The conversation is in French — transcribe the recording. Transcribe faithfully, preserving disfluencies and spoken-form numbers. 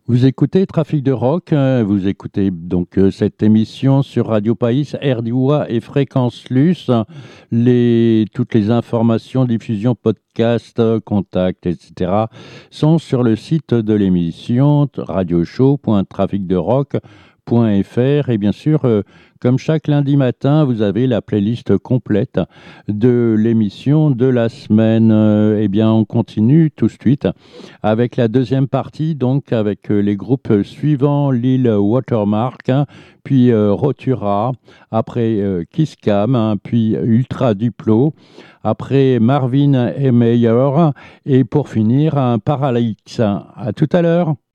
Vous écoutez Trafic de Rock, euh, vous écoutez donc euh, cette émission sur Radio Païs, R D O A et Fréquence Luce. Les, toutes les informations, diffusion, podcast, euh, contact, et cetera sont sur le site de l'émission radioshow point trafic de rock point f r et bien sûr, euh, comme chaque lundi matin, vous avez la playlist complète de l'émission de la semaine. Euh, eh bien, on continue tout de suite avec la deuxième partie, donc avec euh, les groupes suivants, Lille Watermark, hein, puis euh, Rotura, après euh, Kiss Cam, hein, puis Ultra Duplo, après Marvin et Meyer, et pour finir, un Parallax. À tout à l'heure.